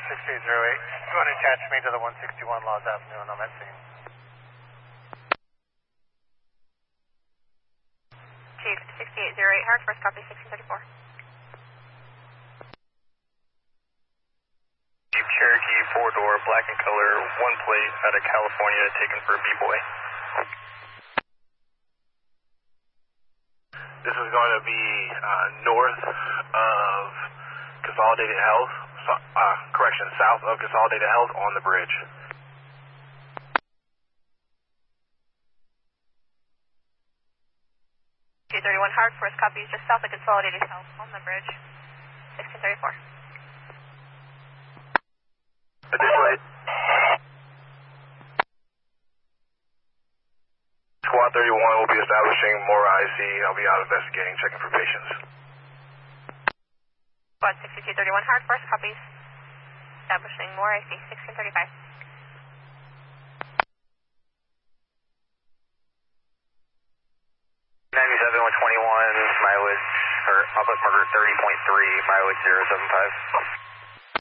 6808. Go and attach me to the 161 Laws Avenue on that scene. Chief, 6808 Hard, first copy, 1634. Jeep Cherokee, 4-door, black in color, 1 plate out of California, taken for a B-boy. This is going to be north of Consolidated Health, south of Consolidated Health on the bridge. G31 Hard, first copy is just south of Consolidated Health on the bridge, 1634. Additionally, Squad 31 will be establishing more IC. I'll be out investigating, checking for patients. Squad 6231 Hard, first copies. Establishing more IC, 1635. mileage, or I'll put marker 30.3, mileage 075.